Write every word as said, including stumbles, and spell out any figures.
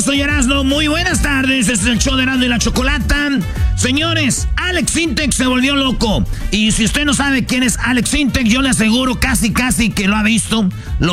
soy Erasmo. Muy buenas tardes. Este es el show de Erasmo y la Chocolata. Señores, Alex Sintek se volvió loco. Y si usted no sabe quién es Alex Sintek, yo le aseguro casi, casi que lo ha visto. Lo